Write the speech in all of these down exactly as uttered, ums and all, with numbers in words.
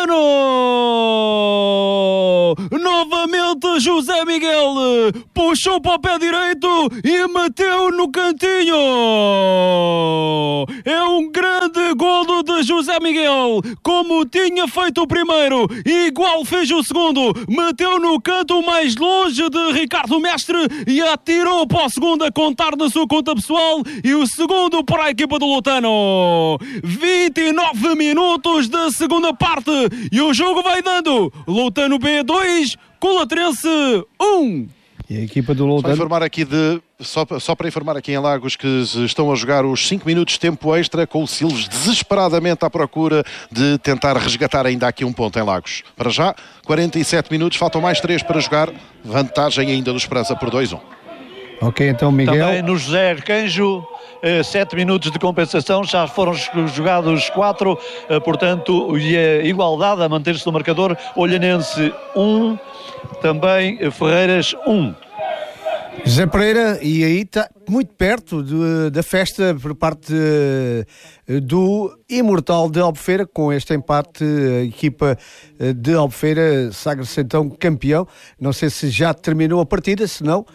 Lutano! Novamente José Miguel puxou para o pé direito e meteu no cantinho. É um grande golo de José Miguel, como tinha feito o primeiro, igual fez o segundo, meteu no canto mais longe de Ricardo Mestre e atirou para o segundo a contar na sua conta pessoal, e o segundo para a equipa do Lutano. vinte e nove minutos da segunda parte e o jogo vai dando Lutano B dois, Colaterense um. E a equipa do Lutano... Só informar aqui de... Só, só para informar aqui em Lagos que estão a jogar os cinco minutos de tempo extra, com o Silves desesperadamente à procura de tentar resgatar ainda aqui um ponto em Lagos. Para já, quarenta e sete minutos, faltam mais três para jogar, vantagem ainda do Esperança por dois a um. Ok, então Miguel... Também no José Arcanjo, sete minutos de compensação, já foram jogados quatro, portanto, e a igualdade a manter-se no marcador. Olhanense um, também Ferreiras um. José Pereira, e aí está muito perto de, da festa por parte de, do Imortal de Albufeira. Com este empate, a equipa de Albufeira sagra-se então campeão. Não sei se já terminou a partida, se não...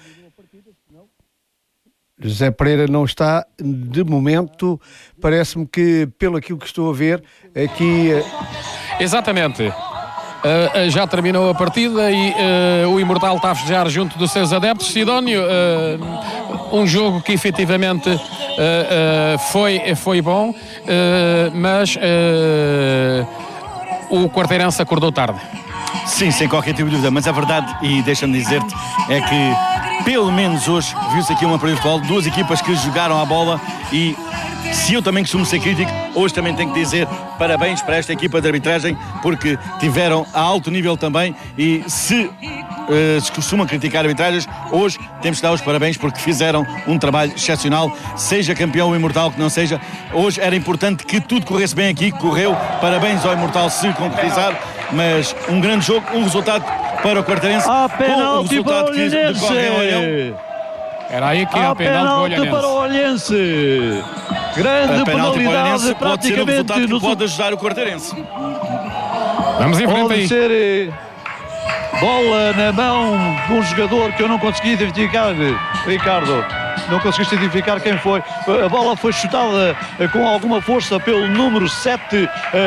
José Pereira não está, de momento, parece-me que, pelo aquilo que estou a ver, aqui... Exatamente. Uh, uh, já terminou a partida e uh, o Imortal está a festejar junto dos seus adeptos. Sidónio, uh, um jogo que efetivamente uh, uh, foi, foi bom, uh, mas uh, o Quarteirense acordou tarde. Sim, sem qualquer tipo de dúvida, mas a verdade, e deixa-me dizer-te, é que pelo menos hoje viu-se aqui uma partida de futebol, duas equipas que jogaram a bola, e se eu também costumo ser crítico, hoje também tenho que dizer parabéns para esta equipa de arbitragem, porque tiveram a alto nível também, e se uh, se costuma criticar arbitragens, hoje temos que dar os parabéns porque fizeram um trabalho excepcional, seja campeão o Imortal que não seja. Hoje era importante que tudo corresse bem aqui, correu, parabéns ao Imortal se concretizar, mas um grande jogo, um resultado para o Quarteirense, ah, com o resultado que decorre em Olhão. Era aí que há penalti para o Olhanense. Grande penalidade, pode ser o resultado que no... pode ajudar o Quarteirense. Vamos em frente pode aí. ser bola na mão de um jogador que eu não consegui identificar, Ricardo. Não conseguiste identificar quem foi. A bola foi chutada com alguma força pelo número sete.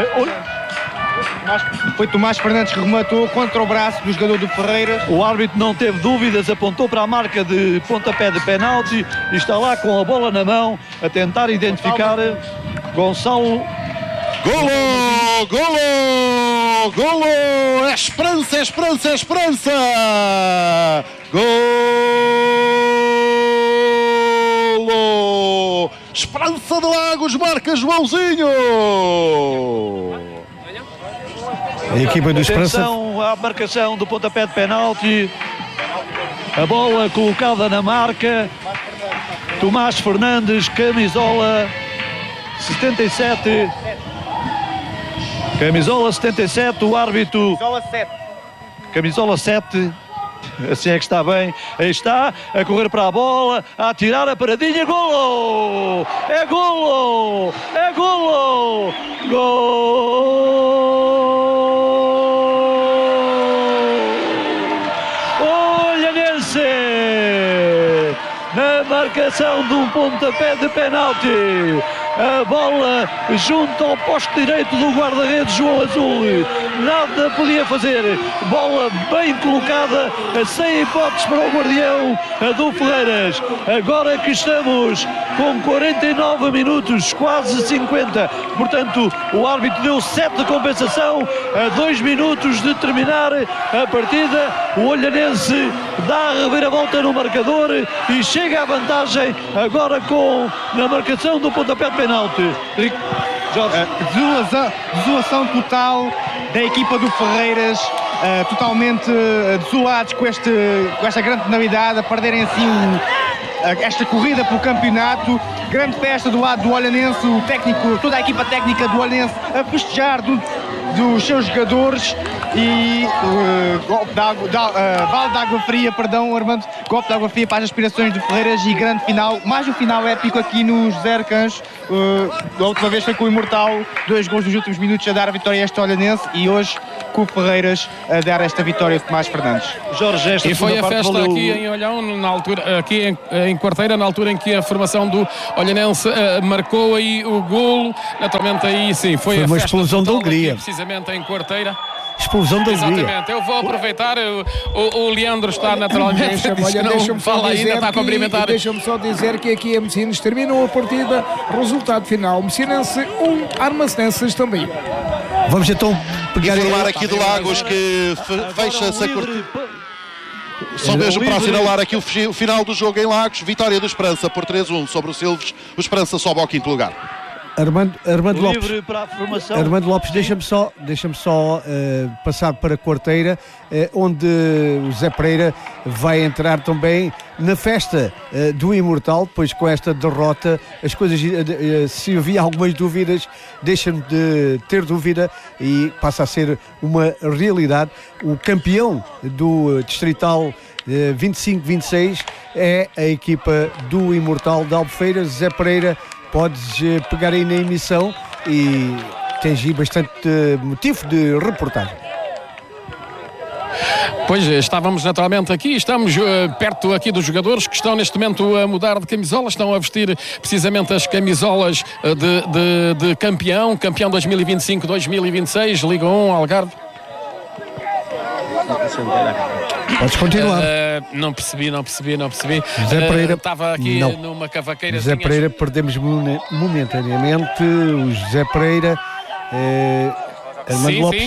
Foi Tomás Fernandes que rematou contra o braço do jogador do Ferreiras. O árbitro não teve dúvidas, apontou para a marca de pontapé de penalti e está lá com a bola na mão a tentar identificar Gonçalo. Golo! Golo! Golo! É esperança, é esperança, é esperança! Golo! Esperança de Lagos, marca Joãozinho! A equipa do Esperança... Atenção à marcação do pontapé de penalti. A bola colocada na marca. Tomás Fernandes, camisola setenta e sete. Camisola setenta e sete, o árbitro... Camisola sete. Camisola sete. Assim é que está bem. Aí está, a correr para a bola, a atirar a paradinha. Golo! É golo! É golo! Gol! Na marcação de um pontapé de penalti, a bola junto ao poste direito do guarda-redes João Azul, nada podia fazer, bola bem colocada, sem hipóteses para o guardião do Ferreiras. Agora que estamos com quarenta e nove minutos, quase cinquenta, portanto o árbitro deu sete de compensação a dois minutos de terminar a partida. O Olhanense dá a reviravolta no marcador e chega à vantagem agora com na marcação do pontapé de penalti. Jorge. Uh, desolação, desolação total da equipa do Ferreiras, uh, totalmente uh, desolados com, este, com esta grande penalidade, a perderem assim uh, esta corrida pelo campeonato. Grande festa do lado do Olhanense, o técnico, toda a equipa técnica do Olhanense a festejar do, dos seus jogadores e uh, golpe de água, da, uh, balde de água fria, perdão, Armando, golpe de água fria para as aspirações do Ferreiras e grande final, mais um final épico aqui no José Arcanjo. Uh, a última vez foi com o Imortal, dois gols nos últimos minutos a dar a vitória a este Olhanense e hoje com o Ferreiras a dar esta vitória de Tomás Fernandes. Jorge, esta e foi a festa valeu... aqui em Olhão, na altura, aqui em, em Quarteira, na altura em que a formação do Olhanense uh, marcou aí o golo. Naturalmente aí sim, foi, foi a uma festa explosão de alegria. aqui, precisamente em Quarteira. Explosão de alegria. Exatamente, eu vou aproveitar, o, o, o Leandro está naturalmente, Deixa-me, diz que olha, não deixa-me só fala dizer ainda, está a que- cumprimentar. Deixa-me só dizer que aqui a Messinas terminou a partida, resultado final, Messinense um, Armacenenses também. Vamos então pegar Informar aqui de Lagos que fe- fecha-se a cortina. Só mesmo para assinalar aqui o, fi- o final do jogo em Lagos, vitória do Esperança por três a um sobre o Silves. O Esperança sobe ao quinto lugar. Armando, Armando Lopes. Livre para a formação. Armando Lopes, deixa-me só, deixa-me só uh, passar para a Quarteira, uh, onde o Zé Pereira vai entrar também na festa uh, do Imortal, pois com esta derrota, as coisas, uh, uh, se havia algumas dúvidas, deixa-me de ter dúvida e passa a ser uma realidade. O campeão do uh, Distrital uh, vinte e cinco vinte e seis é a equipa do Imortal de Albufeira. Zé Pereira, podes uh, pegar aí na emissão e tens aí bastante uh, motivo de reportagem. Pois, estávamos naturalmente aqui, estamos uh, perto aqui dos jogadores que estão neste momento a mudar de camisola, estão a vestir precisamente as camisolas uh, de, de, de campeão, campeão dois mil e vinte e cinco dois mil e vinte e seis, Liga um, Algarve. Podes continuar. Uh, não percebi, não percebi, não percebi. Zé Pereira, Uh, estava aqui não. numa cavaqueira. José Pereira, perdemos momen- momentaneamente o José Pereira. eh, Armando Sim, Lopes. sim.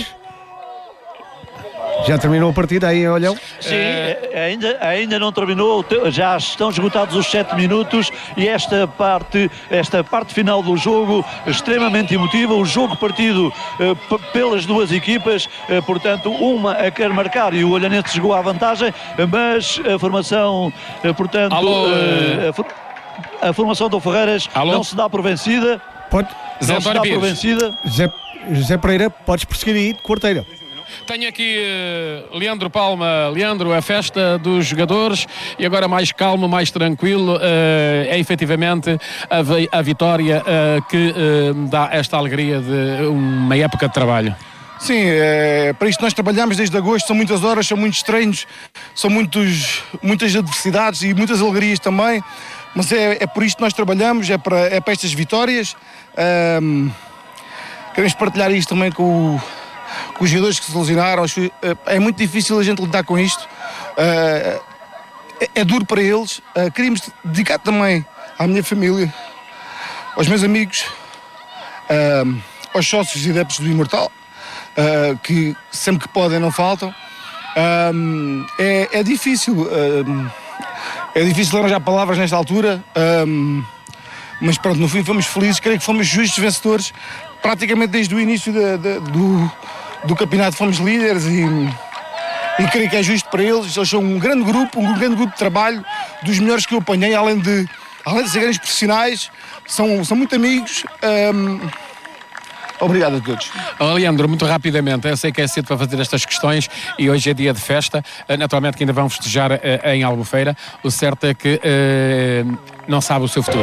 Já terminou a partida aí em Olhão? Sim, ainda, ainda não terminou, já estão esgotados os sete minutos e esta parte, esta parte final do jogo extremamente emotiva, o jogo partido eh, p- pelas duas equipas, eh, portanto uma a querer marcar e o Olhanense chegou à vantagem, mas a formação, eh, portanto, Alô, eh, a, for- a formação do Ferreiras Alô? não se dá por vencida, Pode. Zé não se António dá por Pires. vencida. José, José Pereira, podes prosseguir aí de Quarteira. Tenho aqui uh, Leandro Palma. Leandro, a festa dos jogadores e agora mais calmo, mais tranquilo, uh, é efetivamente a, vi- a vitória uh, que uh, dá esta alegria de uma época de trabalho. Sim, é, para isto nós trabalhamos desde agosto, são muitas horas, são muitos treinos, são muitos, muitas adversidades e muitas alegrias também, mas é, é por isto que nós trabalhamos, é para, é para estas vitórias. Ahm, queremos partilhar isto também com, o, com os jogadores que se lesionaram. Acho, é, é muito difícil a gente lidar com isto, ah, é, é duro para eles. Ah, queríamos dedicar também à minha família, aos meus amigos, ahm, aos sócios e adeptos do Imortal. Uh, que sempre que podem não faltam. Um, é, é difícil um, é difícil arranjar palavras nesta altura, um, mas pronto, no fim fomos felizes, creio que fomos justos vencedores praticamente desde o início da- da- do, do campeonato, fomos líderes e, e creio que é justo para eles. Eles são um grande grupo, um grande grupo de trabalho, dos melhores que eu apanhei, além de, além de ser grandes profissionais, são, são muito amigos. um, Obrigado a todos. Oh, Leandro, muito rapidamente, eu sei que é cedo para fazer estas questões e hoje é dia de festa, uh, naturalmente que ainda vão festejar uh, em Albufeira. O certo é que uh, não sabe o seu futuro.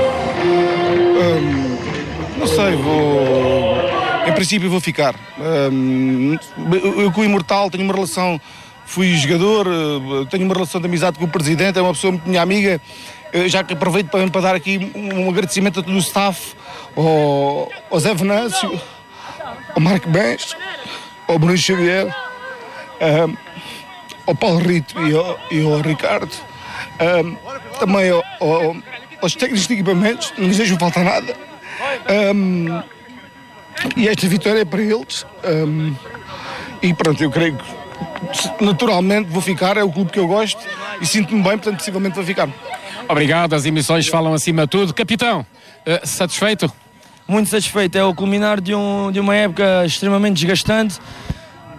Hum, não sei, vou. Em princípio vou ficar. Hum, eu, eu com o Imortal tenho uma relação, fui jogador, eh, tenho uma relação de amizade com o presidente, é uma pessoa muito minha amiga. Eh, Já que aproveito para, para dar aqui um agradecimento a todo o staff, ao, ao Zé Venâncio, ao Marco Bens, ao Bruno Xavier, hum, ao Paulo Rito e ao, e ao Ricardo, hum, também ao, ao, aos técnicos de equipamentos, não lhes deixam faltar nada. Hum, e esta vitória é para eles. Hum, e pronto, eu creio que naturalmente vou ficar, é o clube que eu gosto e sinto-me bem, portanto possivelmente vou ficar. Obrigado, as emissões falam acima de tudo. Capitão, uh, satisfeito? Muito satisfeito, é o culminar de, um, de uma época extremamente desgastante.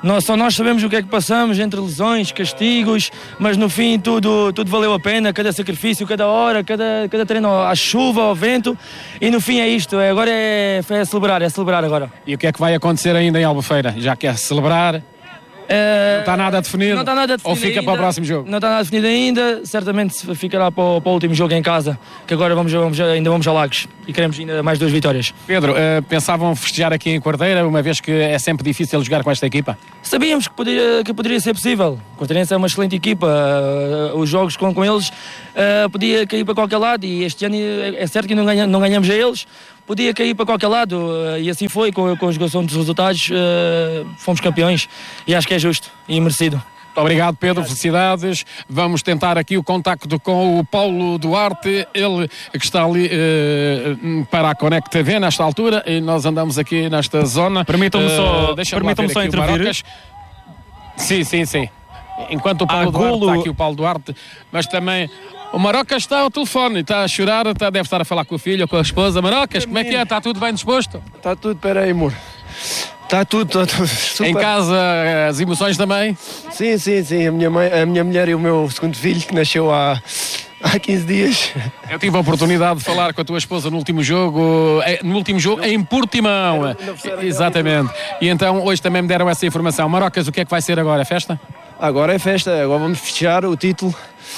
Nós, só nós sabemos o que é que passamos entre lesões, castigos, mas no fim tudo, tudo valeu a pena, cada sacrifício, cada hora, cada, cada treino, à chuva, ao vento, e no fim é isto, é, agora é, é celebrar, é celebrar agora. E o que é que vai acontecer ainda em Albufeira? Já quer celebrar? É, não está nada definido? Não está nada definido. Ou fica ainda, para o próximo jogo? Não está nada definido ainda, certamente ficará para o, para o último jogo em casa, que agora vamos, vamos, ainda vamos a Lagos e queremos ainda mais duas vitórias. Pedro, uh, pensavam festejar aqui em Quarteira, uma vez que é sempre difícil jogar com esta equipa? Sabíamos que poderia, que poderia ser possível. O Quarteirense é uma excelente equipa, uh, os jogos com, com eles uh, podia cair para qualquer lado, e este ano é, é certo que não, ganha, não ganhamos a eles, podia cair para qualquer lado, uh, e assim foi, com a conjugação dos resultados, uh, fomos campeões, e acho que é justo e merecido. Muito obrigado, Pedro, felicidades. Vamos tentar aqui o contacto com o Paulo Duarte, ele que está ali uh, para a Connect T V nesta altura, e nós andamos aqui nesta zona. Permitam-me só, uh, permitam-me só intervir. Sim, sim, sim. Enquanto o Paulo Duarte, está aqui o Paulo Duarte, mas também o Marocas está ao telefone, está a chorar, está, deve estar a falar com o filho ou com a esposa. Marocas, como é que é? Está tudo bem disposto? Está tudo, peraí, amor. Está tudo, está tudo super. Em casa, as emoções também? Sim, sim, sim. A minha, mãe, a minha mulher e o meu segundo filho, que nasceu há, há quinze dias. Eu tive a oportunidade de falar com a tua esposa no último jogo, no último jogo em Portimão. Exatamente. E então hoje também me deram essa informação. Marocas, o que é que vai ser agora? É festa? Agora é festa, agora vamos festejar o título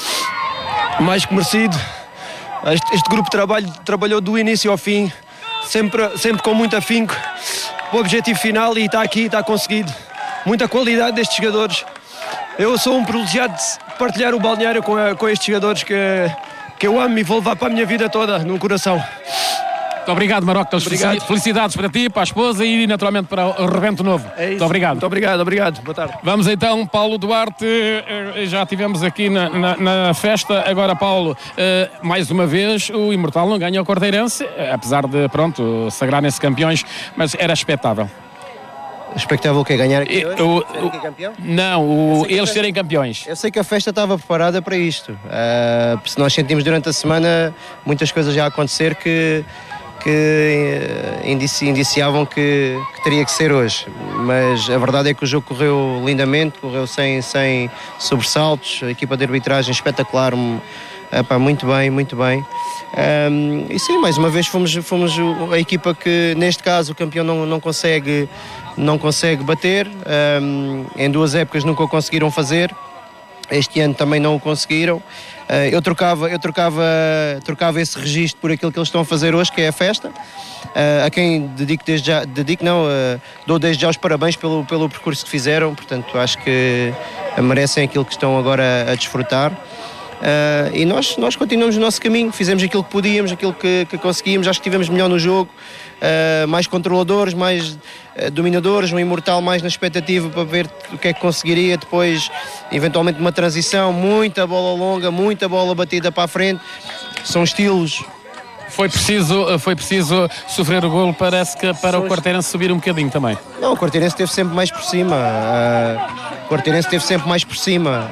mais que merecido. Este, este grupo de trabalho trabalhou do início ao fim, sempre, sempre com muito afinco, o objetivo final, e está aqui, está conseguido. Muita qualidade destes jogadores. Eu sou um privilegiado de partilhar o balneário com, a, com estes jogadores que, que eu amo e vou levar para a minha vida toda, no coração. Muito obrigado, Marocas. Obrigado. Felicidades para ti, para a esposa e naturalmente para o Rebento Novo. É isso. Muito obrigado. Muito obrigado, obrigado. Boa tarde. Vamos então, Paulo Duarte, já tivemos aqui na, na, na festa. Agora, Paulo, mais uma vez o Imortal não ganha o Quarteirense, apesar de, pronto, sagrarem-se campeões, mas era expectável. Expectável o quê? Ganhar aqui hoje? O, Ser aqui campeão? Não, o, eles festa... serem campeões. Eu sei que a festa estava preparada para isto. Uh, se nós sentimos durante a semana muitas coisas já a acontecer que que indici, indiciavam que, que teria que ser hoje, mas a verdade é que o jogo correu lindamente, correu sem, sem sobressaltos, a equipa de arbitragem espetacular, epá, muito bem, muito bem. Um, e sim, mais uma vez fomos, fomos a equipa que, neste caso, o campeão não, não, consegue, não consegue bater, um, em duas épocas nunca o conseguiram fazer, este ano também não o conseguiram. Uh, eu trocava, eu trocava, trocava esse registro por aquilo que eles estão a fazer hoje, que é a festa, uh, a quem dedico desde já, dedico não, uh, dou desde já os parabéns pelo, pelo percurso que fizeram, portanto acho que merecem aquilo que estão agora a desfrutar. Uh, e nós, nós continuamos o nosso caminho, fizemos aquilo que podíamos, aquilo que, que conseguíamos, acho que estivemos melhor no jogo, uh, mais controladores, mais uh, dominadores, um Imortal mais na expectativa para ver o que é que conseguiria depois, eventualmente uma transição, muita bola longa, muita bola batida para a frente, são estilos. Foi preciso, foi preciso sofrer o golo, parece que para o Quarteirense subir um bocadinho também. Não, o Quarteirense esteve sempre mais por cima, uh, o Quarteirense esteve sempre mais por cima.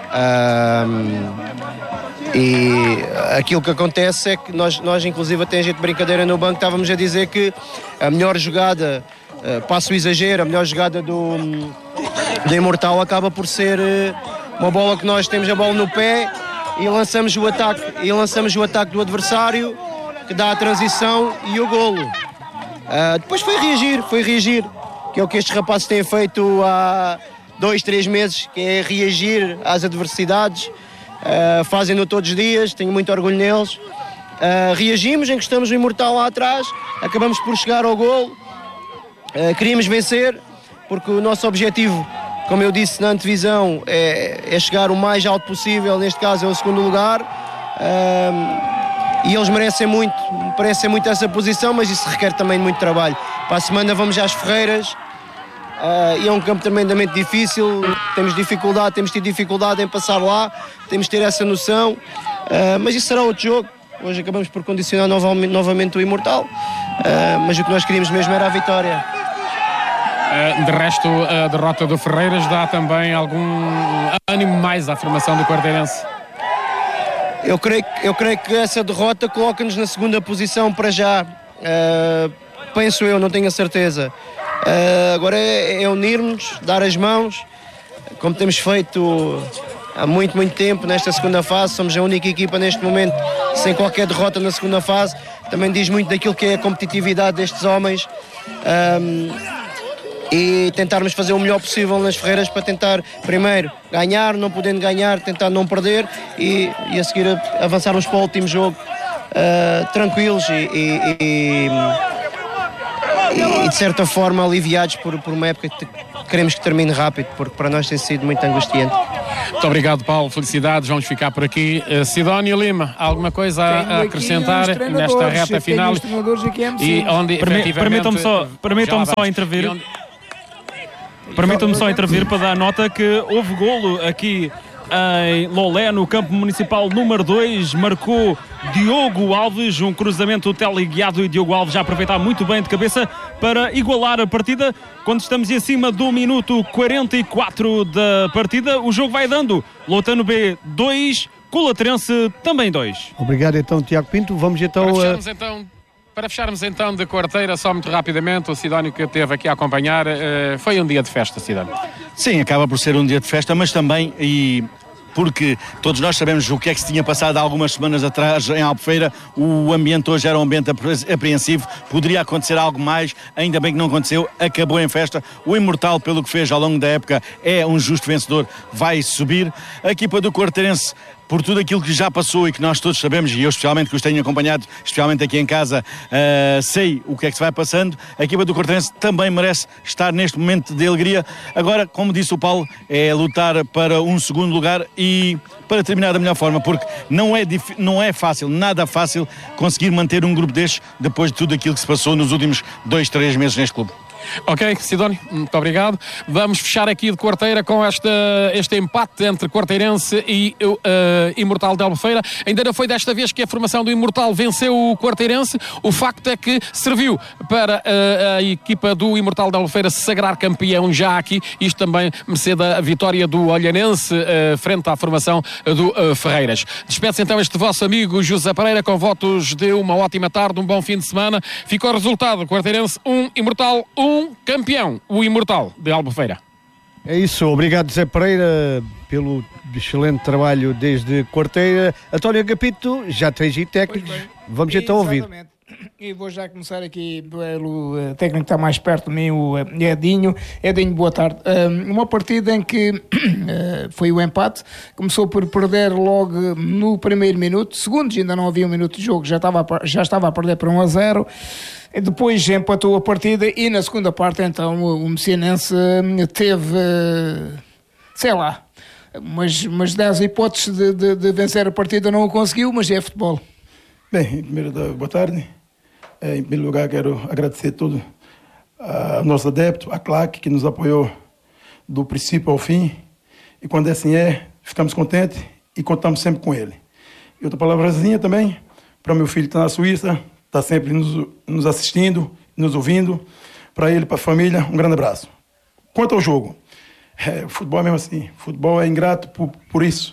Uh, E aquilo que acontece é que nós, nós inclusive até a gente de brincadeira no banco estávamos a dizer que a melhor jogada, uh, passo o exagero, a melhor jogada do, do Imortal acaba por ser uh, uma bola que nós temos a bola no pé e lançamos o ataque, e lançamos o ataque do adversário, que dá a transição e o golo. Uh, depois foi reagir, foi reagir, que é o que estes rapazes têm feito há dois, três meses, que é reagir às adversidades. Uh, fazem-no todos os dias, tenho muito orgulho neles. Uh, reagimos, encostamos o Imortal lá atrás, acabamos por chegar ao golo. Uh, queríamos vencer, porque o nosso objetivo, como eu disse na antevisão, é, é chegar o mais alto possível, neste caso é o segundo lugar. Uh, e eles merecem muito, merecem muito essa posição, mas isso requer também muito trabalho. Para a semana vamos já às Ferreiras. Uh, e é um campo tremendamente difícil, temos dificuldade, temos tido dificuldade em passar lá, temos de ter essa noção, uh, mas isso será outro jogo. Hoje acabamos por condicionar novamente, novamente o Imortal, uh, mas o que nós queríamos mesmo era a vitória. Uh, de resto, a derrota do Ferreiras dá também algum ânimo mais à formação do Quarteirense? Eu creio, eu creio que essa derrota coloca-nos na segunda posição para já, uh, penso eu, não tenho a certeza. Uh, agora é, é unirmos, dar as mãos, como temos feito há muito, muito tempo nesta segunda fase. Somos a única equipa neste momento sem qualquer derrota na segunda fase. Também diz muito daquilo que é a competitividade destes homens. Um, e tentarmos fazer o melhor possível nas Ferreiras para tentar, primeiro, ganhar, não podendo ganhar, tentar não perder e, e a seguir avançarmos para o último jogo uh, tranquilos e, e, e, e, de certa forma, aliviados por, por uma época que queremos que termine rápido, porque para nós tem sido muito angustiante. Muito obrigado, Paulo. Felicidades. Vamos ficar por aqui. Uh, Sidónio Lima, alguma coisa a, a acrescentar nesta reta final? E onde, Permitam-me só, permitam-me só intervir. Onde... Permitam-me só intervir para dar nota que houve golo aqui em Lolé, no campo municipal número dois, marcou Diogo Alves, um cruzamento teleguiado e Diogo Alves já aproveitar muito bem de cabeça para igualar a partida. Quando estamos em cima do minuto quarenta e quatro da partida, o jogo vai dando. Lotano B dois, Colaterense também dois. Obrigado então, Tiago Pinto. Vamos então... Para fecharmos, então, para fecharmos então de quarteira, só muito rapidamente, o Sidónio que esteve aqui a acompanhar, uh, foi um dia de festa, Sidónio. Sim, acaba por ser um dia de festa, mas também, e porque todos nós sabemos o que é que se tinha passado há algumas semanas atrás em Albufeira, o ambiente hoje era um ambiente apreensivo, poderia acontecer algo mais, ainda bem que não aconteceu, acabou em festa. O Imortal, pelo que fez ao longo da época, é um justo vencedor, vai subir. A equipa do Quarteirense, por tudo aquilo que já passou e que nós todos sabemos, e eu especialmente que os tenho acompanhado, especialmente aqui em casa, uh, sei o que é que se vai passando. A equipa do Quarteirense também merece estar neste momento de alegria. Agora, como disse o Paulo, é lutar para um segundo lugar e para terminar da melhor forma, porque não é, não é fácil, nada fácil conseguir manter um grupo destes depois de tudo aquilo que se passou nos últimos dois, três meses neste clube. Ok, Sidónio, muito obrigado. Vamos fechar aqui de quarteira com esta, este empate entre Quarteirense e uh, Imortal de Albufeira. Ainda não foi desta vez que a formação do Imortal venceu o Quarteirense. O facto é que serviu para uh, a equipa do Imortal de Albufeira se sagrar campeão já aqui. Isto também mercê da vitória do Olhanense uh, frente à formação do uh, Ferreiras. Despede-se então este vosso amigo José Pereira com votos de uma ótima tarde, um bom fim de semana. Ficou o resultado: Quarteirense um, Imortal um. Um campeão, o Imortal de Albufeira. É isso, obrigado Zé Pereira pelo excelente trabalho desde quarteira. António Agapito, já tens aí técnicos, vamos então ouvir. E vou já começar aqui pelo uh, técnico que está mais perto de mim, o uh, Edinho. Edinho, boa tarde. Uh, uma partida em que uh, foi o empate, começou por perder logo no primeiro minuto, segundos ainda não havia um minuto de jogo, já estava a, já estava a perder por um a zero. Depois empatou a partida e na segunda parte então o Messinense teve, sei lá, umas, umas dez hipóteses de, de, de vencer a partida, não o conseguiu, mas é futebol. Bem, em primeiro lugar, boa tarde. Em primeiro lugar, quero agradecer todo ao nosso adepto, a Claque, que nos apoiou do princípio ao fim. E quando assim é, ficamos contentes e contamos sempre com ele. E outra palavrazinha também, para o meu filho que está na Suíça, está sempre nos, nos assistindo, nos ouvindo. Para ele, para a família, um grande abraço. Quanto ao jogo, é, o futebol é mesmo assim. O futebol é ingrato por, por isso.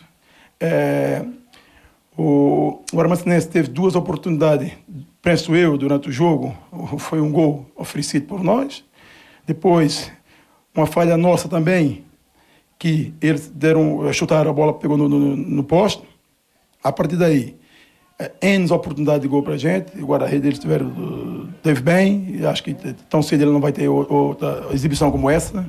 É, o o Armacenense teve duas oportunidades, penso eu, durante o jogo. Foi um gol oferecido por nós. Depois, uma falha nossa também, que eles deram, chutaram a bola, pegou no, no, no poste. A partir daí, N oportunidade de gol para a gente, o guarda-redes deles tiveram, teve bem, e acho que tão cedo ele não vai ter outra exibição como essa,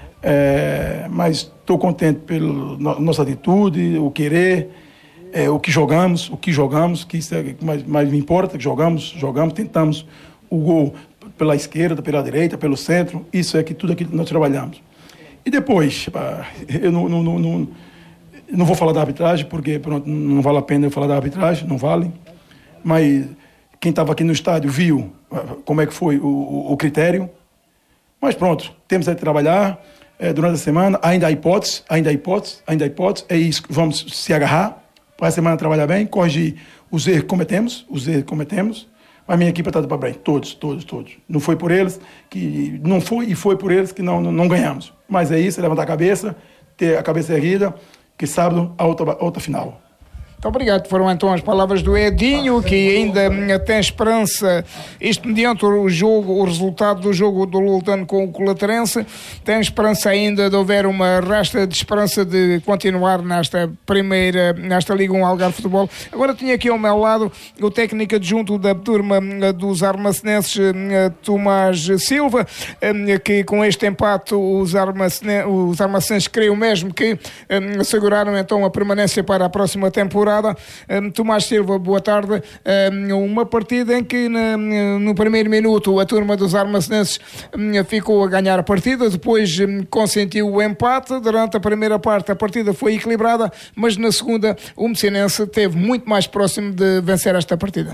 é, mas estou contente pela nossa atitude, o querer, é, o que jogamos, o que jogamos, que isso é o que mais, mais me importa, que jogamos, jogamos, tentamos o gol pela esquerda, pela direita, pelo centro, isso é que tudo aquilo que nós trabalhamos. E depois, eu não, não, não, não não vou falar da arbitragem, porque pronto, não vale a pena eu falar da arbitragem, não vale. Mas quem estava aqui no estádio viu como é que foi o, o, o critério. Mas pronto, temos a trabalhar é, durante a semana. Ainda há hipótese, ainda há hipótese, ainda há hipótese. É isso que vamos se agarrar para a semana trabalhar bem, corrigir os erros que cometemos, os erros que cometemos. Mas a minha equipe está de parabéns, todos, todos, todos. Não foi por eles que não foi e foi por eles que não, não, não ganhamos. Mas é isso, é levantar a cabeça, ter a cabeça erguida, que sábado a outra, outra final. Muito obrigado. Foram então as palavras do Edinho, que ainda tem esperança, isto mediante o jogo, o resultado do jogo do Lutano com o Colaterense, tem esperança ainda de haver uma rasta de esperança de continuar nesta primeira, nesta Liga um Algarve Futebol. Agora tinha aqui ao meu lado o técnico adjunto da turma dos armacenenses, Tomás Silva, que com este empate os, armacene, os armacenenses creio mesmo que asseguraram então a permanência para a próxima temporada. Um, Tomás Silva, boa tarde. Um, uma partida em que na, no primeiro minuto a turma dos armacenenses um, ficou a ganhar a partida, depois um, consentiu o empate. Durante a primeira parte a partida foi equilibrada, mas na segunda o Mecinense esteve muito mais próximo de vencer esta partida.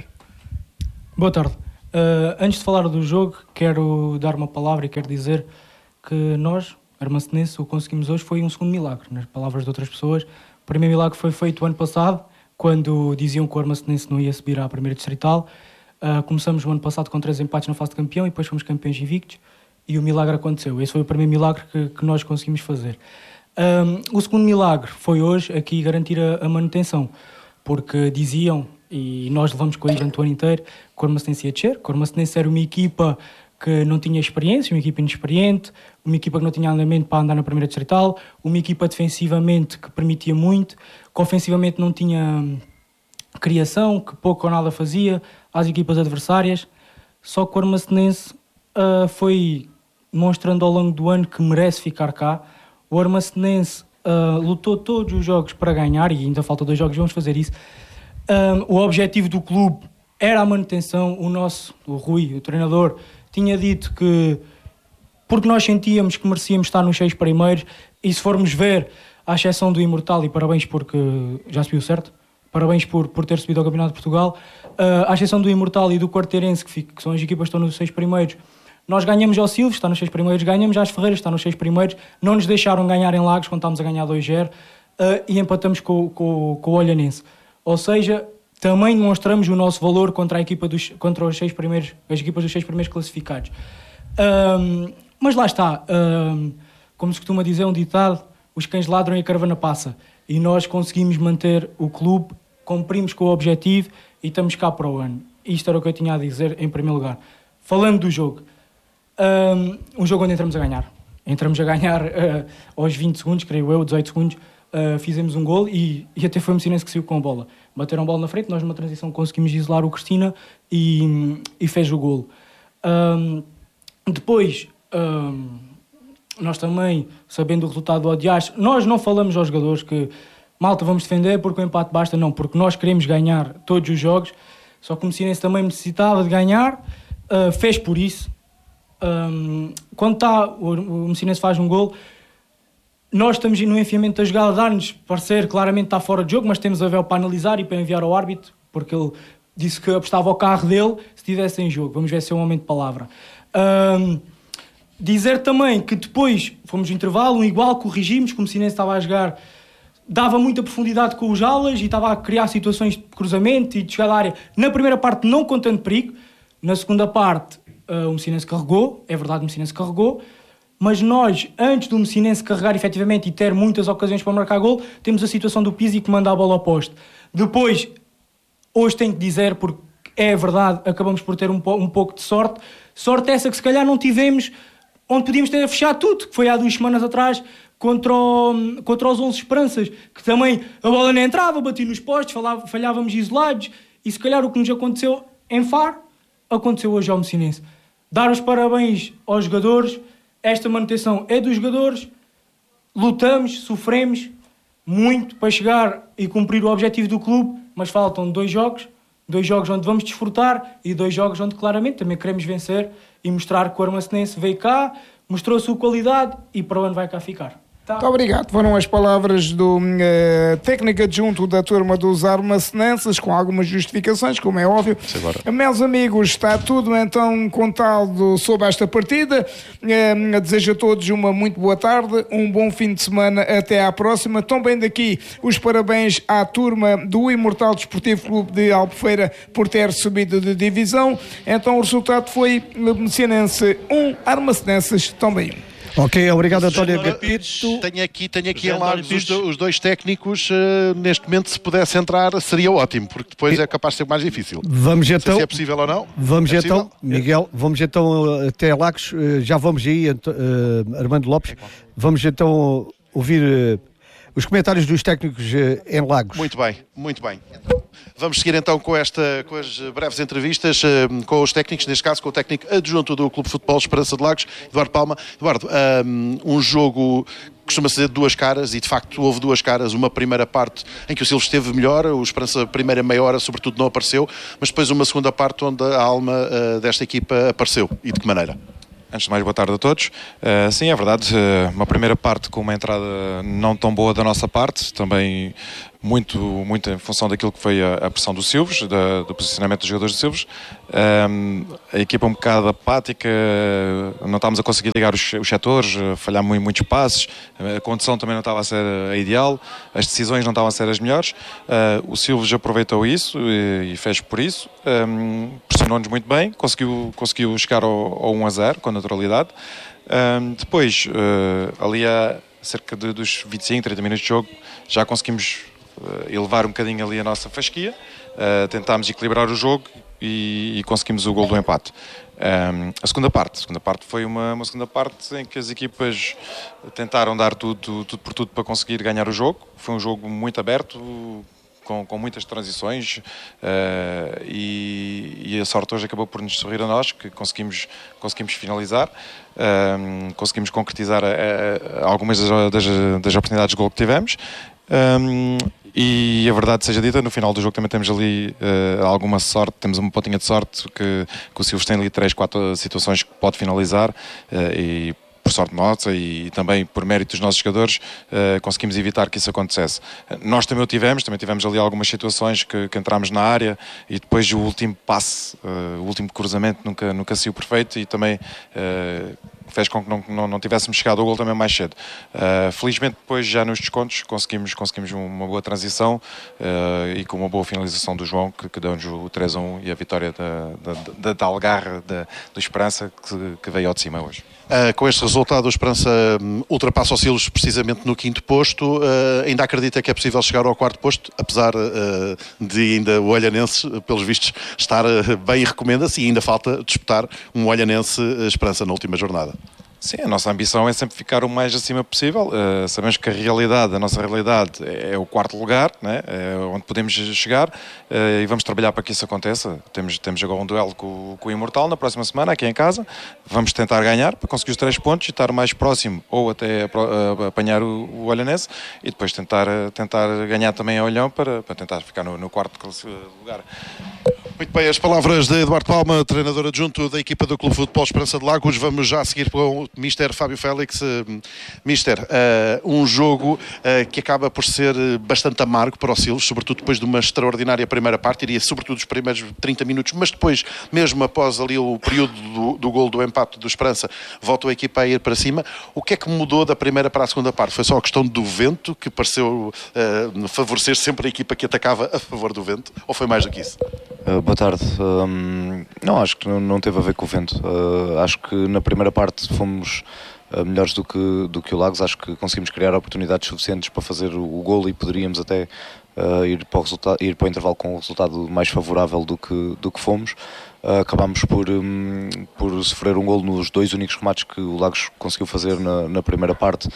Boa tarde. Uh, antes de falar do jogo, quero dar uma palavra e quero dizer que nós, armacenenses, o que conseguimos hoje foi um segundo milagre, nas palavras de outras pessoas. O primeiro milagre foi feito o ano passado, quando diziam que o Armacenense não ia subir à primeira distrital. Uh, começamos o ano passado com três empates na fase de campeão e depois fomos campeões invictos e o milagre aconteceu. Esse foi o primeiro milagre que, que nós conseguimos fazer. Um, o segundo milagre foi hoje aqui garantir a, a manutenção, porque diziam, e nós levamos com isso durante o ano inteiro, que o Armacenense ia descer, que o Armacenense era uma equipa que não tinha experiência, uma equipa inexperiente, uma equipa que não tinha andamento para andar na primeira distrital, uma equipa defensivamente que permitia muito, que ofensivamente não tinha criação, que pouco ou nada fazia às equipas adversárias. Só que o Armacenense uh, foi mostrando ao longo do ano que merece ficar cá. O Armacenense uh, lutou todos os jogos para ganhar, e ainda faltam dois jogos, vamos fazer isso. Um, o objetivo do clube era a manutenção. O nosso, o Rui, o treinador, tinha dito que, porque nós sentíamos que merecíamos estar nos seis primeiros, e se formos ver, à exceção do Imortal, e parabéns porque já subiu certo, parabéns por, por ter subido ao Campeonato de Portugal, uh, à exceção do Imortal e do Quarteirense, que, fica, que são as equipas que estão nos seis primeiros, nós ganhamos ao Silves, está nos seis primeiros, ganhamos às Ferreiras, está nos seis primeiros, não nos deixaram ganhar em Lagos quando estávamos a ganhar dois a zero, uh, e empatamos com, com, com o Olhanense. Ou seja, também demonstramos o nosso valor contra a equipa dos, contra os seis primeiros, as equipas dos seis primeiros classificados. Um, mas lá está, um, como se costuma dizer um ditado, os cães ladram e a caravana passa. E nós conseguimos manter o clube, cumprimos com o objetivo e estamos cá para o ano. Isto era o que eu tinha a dizer em primeiro lugar. Falando do jogo, um, um jogo onde entramos a ganhar. Entramos a ganhar uh, aos vinte segundos, creio eu, dezoito segundos, uh, fizemos um gol e, e até foi o Mecinense que saiu com a bola. Bateram a bola na frente, nós numa transição conseguimos isolar o Cristina e, e fez o golo. Um, depois, um, nós também, sabendo o resultado do Odiares, nós não falamos aos jogadores que malta, vamos defender porque o empate basta, não, porque nós queremos ganhar todos os jogos, só que o Mecinense também necessitava de ganhar, uh, fez por isso. Um, quando está, o, o Mecinense faz um golo, nós estamos no enfiamento da jogada, dá-nos parecer claramente está fora de jogo, mas temos a véu para analisar e para enviar ao árbitro, porque ele disse que apostava ao carro dele se estivesse em jogo. Vamos ver se é um momento de palavra. Um, dizer também que depois fomos no intervalo, um igual, corrigimos, como o Mecinense estava a jogar, dava muita profundidade com os alas e estava a criar situações de cruzamento e de chegada à área. Na primeira parte não com tanto perigo, na segunda parte uh, o Mecinense carregou, é verdade, o Mecinense carregou, mas nós, antes do Mecinense carregar efetivamente e ter muitas ocasiões para marcar gol, temos a situação do Pizzi que manda a bola ao poste. Depois, hoje tenho que dizer, porque é verdade, acabamos por ter um, po- um pouco de sorte. Sorte essa que se calhar não tivemos, onde podíamos ter fechado tudo, que foi há duas semanas atrás, contra, o, contra os onze Esperanças, que também a bola não entrava, batia nos postes, falava, falhávamos isolados, e se calhar o que nos aconteceu em Faro, aconteceu hoje ao Mecinense. Dar os parabéns aos jogadores. Esta manutenção é dos jogadores, lutamos, sofremos muito para chegar e cumprir o objetivo do clube, mas faltam dois jogos, dois jogos onde vamos desfrutar e dois jogos onde claramente também queremos vencer e mostrar que o Armacenense veio cá, mostrou a sua qualidade e para o ano vai cá ficar. Tá. Muito obrigado. Foram as palavras do uh, técnico adjunto da turma dos Armacenenses, com algumas justificações, como é óbvio. Meus amigos, está tudo então contado sobre esta partida. Uh, desejo a todos uma muito boa tarde, um bom fim de semana, até à próxima. Também daqui os parabéns à turma do Imortal Desportivo Clube de Albufeira por ter subido de divisão. Então o resultado foi Mecinense um, Armacenenses também um. Ok, obrigado, António Agapito. Tenho aqui, tenho aqui em Lagos os, do, os dois técnicos. Uh, neste momento, se pudesse entrar, seria ótimo, porque depois é capaz de ser mais difícil. Vamos então. Não sei se é possível ou não. Vamos é então, possível? Miguel, vamos então até Lagos. Uh, já vamos aí, uh, Armando Lopes. Vamos então ouvir uh, os comentários dos técnicos uh, em Lagos. Muito bem, muito bem. Vamos seguir então com, esta, com as breves entrevistas uh, com os técnicos, neste caso com o técnico adjunto do Clube de Futebol Esperança de Lagos, Eduardo Palma. Eduardo, um, um jogo costuma ser de duas caras e de facto houve duas caras. Uma primeira parte em que o Silves esteve melhor, o Esperança a primeira meia hora sobretudo não apareceu, mas depois uma segunda parte onde a alma uh, desta equipa apareceu. E de que maneira? Antes de mais, boa tarde a todos. Uh, sim, é verdade, uh, uma primeira parte com uma entrada não tão boa da nossa parte, também muito, muito em função daquilo que foi a, a pressão do Silves, da, do posicionamento dos jogadores do Silves. Um, a equipa um bocado apática, não estávamos a conseguir ligar os, os setores, falhar muito, muitos passes, a condução também não estava a ser a ideal, as decisões não estavam a ser as melhores. Uh, o Silves aproveitou isso e, e fez por isso, um, pressionou-nos muito bem, conseguiu, conseguiu chegar ao, ao um a zero com naturalidade. Um, depois, uh, ali a cerca de, dos vinte e cinco, trinta minutos de jogo, já conseguimos uh, elevar um bocadinho ali a nossa fasquia, uh, tentámos equilibrar o jogo e, e conseguimos o gol do empate. Um, a segunda parte, a segunda parte foi uma, uma segunda parte em que as equipas tentaram dar tudo, tudo por tudo para conseguir ganhar o jogo. Foi um jogo muito aberto, Com, com muitas transições uh, e, e a sorte hoje acabou por nos sorrir a nós, que conseguimos, conseguimos finalizar, um, conseguimos concretizar a, a, a algumas das, das, das oportunidades de gol que tivemos. Um, e a verdade seja dita, no final do jogo também temos ali uh, alguma sorte, temos uma pontinha de sorte que, que o Silves tem ali três, quatro situações que pode finalizar uh, e por sorte nossa e também por mérito dos nossos jogadores uh, conseguimos evitar que isso acontecesse. Nós também o tivemos, também tivemos ali algumas situações que, que entramos na área e depois o último passe, uh, o último cruzamento nunca, nunca saiu perfeito e também uh, fez com que não, não, não tivéssemos chegado ao gol também mais cedo. Uh, felizmente depois já nos descontos conseguimos, conseguimos uma boa transição uh, e com uma boa finalização do João que, que deu-nos o três a um e a vitória da, da, da, da Algarra, da, do Esperança que, que veio ao de cima hoje. Uh, com este resultado, a Esperança um, ultrapassa o Silves precisamente no quinto posto. Uh, ainda acredita que é possível chegar ao quarto posto, apesar uh, de ainda o Olhanense, pelos vistos, estar uh, bem, recomenda-se, e ainda falta disputar um Olhanense-Esperança na última jornada. Sim, a nossa ambição é sempre ficar o mais acima possível. Uh, sabemos que a realidade, a nossa realidade é o quarto lugar, né? É onde podemos chegar uh, e vamos trabalhar para que isso aconteça. Temos, temos agora um duelo com, com o Imortal na próxima semana, aqui em casa. Vamos tentar ganhar para conseguir os três pontos e estar mais próximo ou até uh, apanhar o, o Olhanense e depois tentar, uh, tentar ganhar também a Olhão para, para tentar ficar no, no quarto lugar. Muito bem, as palavras de Eduardo Palma, treinador adjunto da equipa do Clube de Futebol Esperança de Lagos. Vamos já seguir com o mister Fábio Félix. Mister, uh, um jogo uh, que acaba por ser bastante amargo para o Silves, sobretudo depois de uma extraordinária primeira parte, iria sobretudo os primeiros trinta minutos, mas depois, mesmo após ali o período do, do gol do empate do Esperança, voltou a equipa a ir para cima. O que é que mudou da primeira para a segunda parte? Foi só a questão do vento, que pareceu uh, favorecer sempre a equipa que atacava a favor do vento, ou foi mais do que isso? Uh, boa tarde. Um, não, acho que não, não teve a ver com o vento. Uh, acho que na primeira parte fomos uh, melhores do que, do que o Lagos. Acho que conseguimos criar oportunidades suficientes para fazer o, o golo e poderíamos até uh, ir, para o resultado, ir para o intervalo com um resultado mais favorável do que, do que fomos. Uh, acabámos por, um, por sofrer um golo nos dois únicos remates que o Lagos conseguiu fazer na, na primeira parte.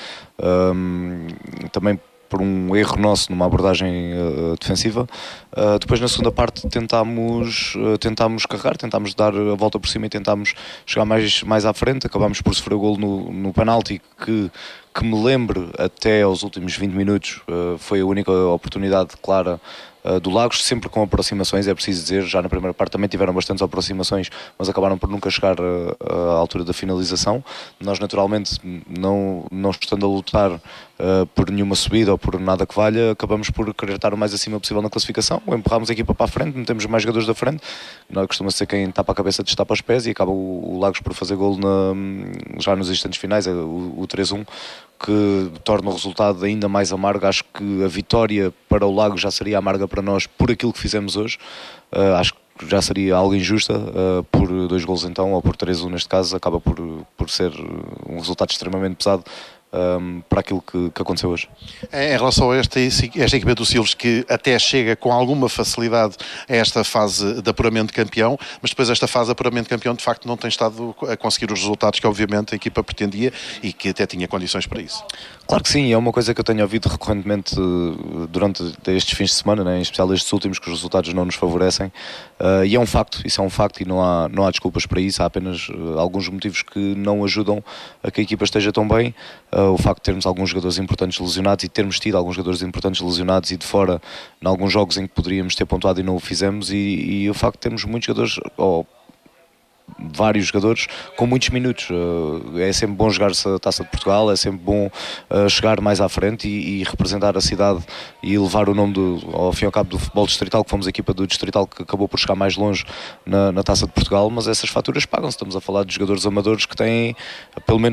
Um, também por um erro nosso numa abordagem uh, defensiva. Uh, depois na segunda parte tentámos, uh, tentámos carregar, tentámos dar a volta por cima e tentámos chegar mais, mais à frente. Acabámos por sofrer o golo no, no penalti que, que me lembro até aos últimos vinte minutos uh, foi a única oportunidade clara Uh, do Lagos, sempre com aproximações, é preciso dizer. Já na primeira parte também tiveram bastantes aproximações, mas acabaram por nunca chegar uh, à altura da finalização. Nós naturalmente, não, não estando a lutar uh, por nenhuma subida ou por nada que valha, acabamos por querer estar o mais acima possível na classificação, empurramos a equipa para a frente, metemos mais jogadores da frente. Nós costuma ser quem tapa a cabeça destapa os pés e acaba o, o Lagos por fazer golo na, já nos instantes finais, o, o três a um, que torna o resultado ainda mais amargo. Acho que a vitória para o Lagos já seria amarga para nós por aquilo que fizemos hoje. Uh, acho que que já seria algo injusta, uh, por dois golos então, ou por três a um neste caso, acaba por, por ser um resultado extremamente pesado Um, para aquilo que, que aconteceu hoje. Em relação a esta, esta equipa do Silves, que até chega com alguma facilidade a esta fase de apuramento de campeão, mas depois esta fase de apuramento de campeão de facto não tem estado a conseguir os resultados que obviamente a equipa pretendia e que até tinha condições para isso. Claro que sim, é uma coisa que eu tenho ouvido recorrentemente durante estes fins de semana, né, em especial estes últimos, que os resultados não nos favorecem, uh, e é um facto, isso é um facto e não há, não há desculpas para isso, há apenas uh, alguns motivos que não ajudam a que a equipa esteja tão bem. Uh, o facto de termos alguns jogadores importantes lesionados e termos tido alguns jogadores importantes lesionados e de fora em alguns jogos em que poderíamos ter pontuado e não o fizemos, e, e o facto de termos muitos jogadores, ou vários jogadores com muitos minutos. É sempre bom jogar-se a Taça de Portugal, é sempre bom chegar mais à frente e, e representar a cidade e levar o nome do, ao fim e ao cabo, do futebol distrital, que fomos a equipa do distrital que acabou por chegar mais longe na, na Taça de Portugal, mas essas faturas pagam-se. Estamos a falar de jogadores amadores que têm pelo menos